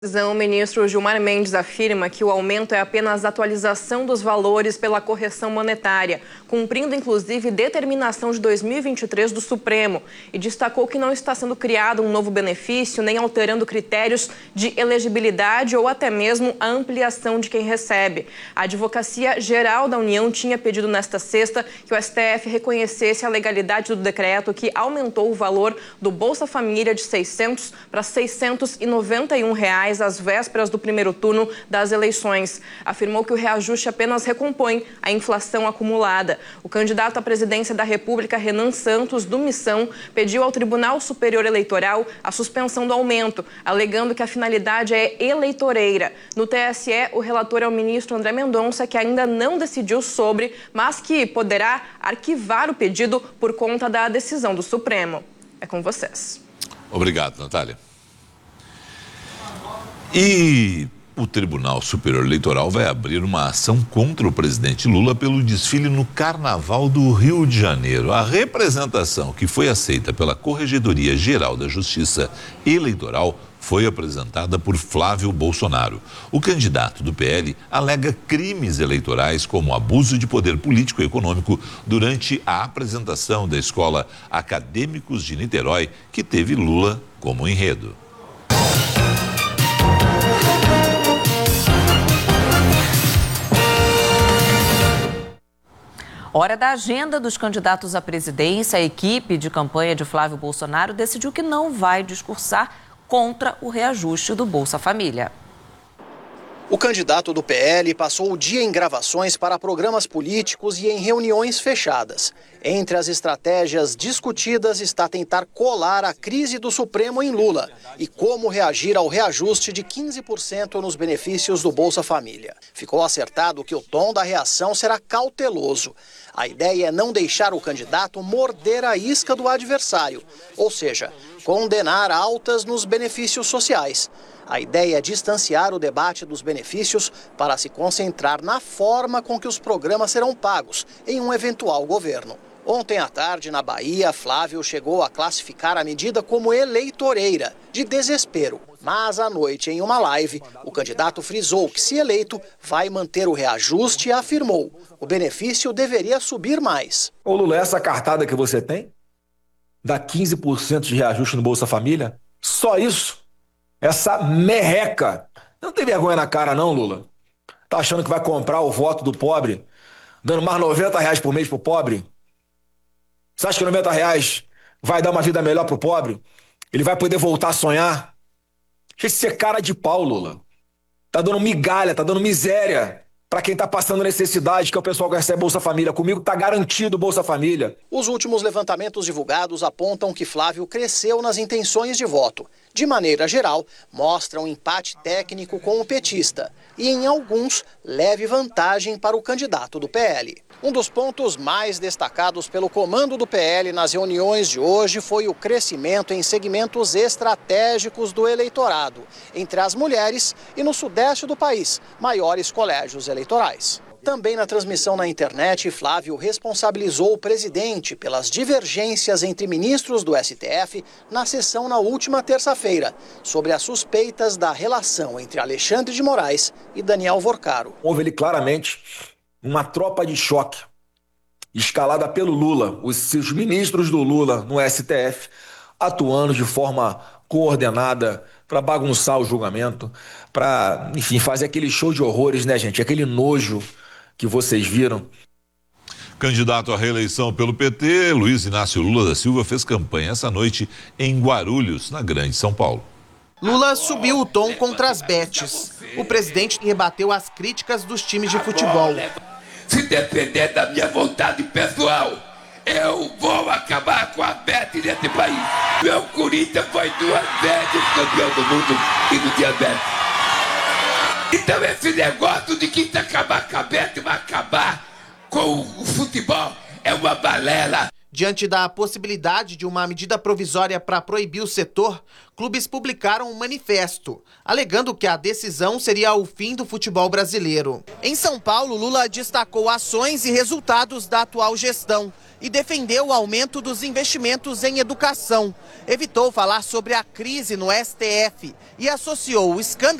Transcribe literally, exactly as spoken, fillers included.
O ministro Gilmar Mendes afirma que o aumento é apenas a atualização dos valores pela correção monetária, cumprindo inclusive determinação de dois mil e vinte e três do Supremo, e destacou que não está sendo criado um novo benefício nem alterando critérios de elegibilidade ou até mesmo a ampliação de quem recebe. A Advocacia Geral da União tinha pedido nesta sexta que o S T F reconhecesse a legalidade do decreto que aumentou o valor do Bolsa Família de seiscentos para seiscentos e noventa e um reais às vésperas do primeiro turno das eleições. Afirmou que o reajuste apenas recompõe a inflação acumulada. O candidato à presidência da República, Renan Santos, do Missão, pediu ao Tribunal Superior Eleitoral a suspensão do aumento, alegando que a finalidade é eleitoreira. No T S E, o relator é o ministro André Mendonça, que ainda não decidiu sobre, mas que poderá arquivar o pedido por conta da decisão do Supremo. É com vocês. Obrigado, Natália. E o Tribunal Superior Eleitoral vai abrir uma ação contra o presidente Lula pelo desfile no Carnaval do Rio de Janeiro. A representação que foi aceita pela Corregedoria Geral da Justiça Eleitoral foi apresentada por Flávio Bolsonaro. O candidato do P L alega crimes eleitorais como abuso de poder político e econômico durante a apresentação da Escola Acadêmicos de Niterói, que teve Lula como enredo. Hora da agenda dos candidatos à presidência, a equipe de campanha de Flávio Bolsonaro decidiu que não vai discursar contra o reajuste do Bolsa Família. O candidato do P L passou o dia em gravações para programas políticos e em reuniões fechadas. Entre as estratégias discutidas está tentar colar a crise do Supremo em Lula e como reagir ao reajuste de quinze por cento nos benefícios do Bolsa Família. Ficou acertado que o tom da reação será cauteloso. A ideia é não deixar o candidato morder a isca do adversário, ou seja, condenar altas nos benefícios sociais. A ideia é distanciar o debate dos benefícios para se concentrar na forma com que os programas serão pagos em um eventual governo. Ontem à tarde, na Bahia, Flávio chegou a classificar a medida como eleitoreira, de desespero. Mas à noite, em uma live, o candidato frisou que, se eleito, vai manter o reajuste e afirmou: o benefício deveria subir mais. Ô Lula, essa cartada que você tem, dá quinze por cento de reajuste no Bolsa Família? Só isso? Essa merreca. Não tem vergonha na cara não, Lula? Tá achando que vai comprar o voto do pobre, dando mais noventa reais por mês pro pobre? Você acha que noventa reais vai dar uma vida melhor pro pobre? Ele vai poder voltar a sonhar? Deixa de ser cara de pau, Lula. Tá dando migalha, tá dando miséria para quem tá passando necessidade, que é o pessoal que recebe Bolsa Família. Comigo tá garantido Bolsa Família. Os últimos levantamentos divulgados apontam que Flávio cresceu nas intenções de voto. De maneira geral, mostram um empate técnico com o petista e, em alguns, leve vantagem para o candidato do P L. Um dos pontos mais destacados pelo comando do P L nas reuniões de hoje foi o crescimento em segmentos estratégicos do eleitorado, entre as mulheres e, no sudeste do país, maiores colégios eleitorais. Também na transmissão na internet, Flávio responsabilizou o presidente pelas divergências entre ministros do S T F na sessão na última terça-feira, sobre as suspeitas da relação entre Alexandre de Moraes e Daniel Vorcaro. Houve ali claramente uma tropa de choque escalada pelo Lula, os, os ministros do Lula no S T F, atuando de forma coordenada para bagunçar o julgamento, para, enfim, fazer aquele show de horrores, né, gente? Aquele nojo que vocês viram. Candidato à reeleição pelo P T, Luiz Inácio Lula da Silva fez campanha essa noite em Guarulhos, na Grande São Paulo. Lula subiu o tom contra as betes. O presidente rebateu as críticas dos times de futebol. Se depender da minha vontade pessoal, eu vou acabar com a bet nesse país. Meu Corinthians foi duas vezes campeão do mundo e do diabetes. Então esse negócio de que acabar com a bet vai acabar com o futebol é uma balela. Diante da possibilidade de uma medida provisória para proibir o setor, clubes publicaram um manifesto, alegando que a decisão seria o fim do futebol brasileiro. Em São Paulo, Lula destacou ações e resultados da atual gestão e defendeu o aumento dos investimentos em educação. Evitou falar sobre a crise no S T F e associou o escândalo